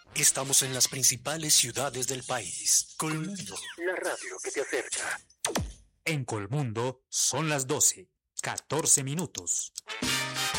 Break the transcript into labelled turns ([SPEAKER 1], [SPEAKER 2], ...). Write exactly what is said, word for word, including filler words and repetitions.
[SPEAKER 1] Estamos en las principales ciudades del país. Colmundo, la radio que te acerca.
[SPEAKER 2] En Colmundo son las doce, catorce minutos.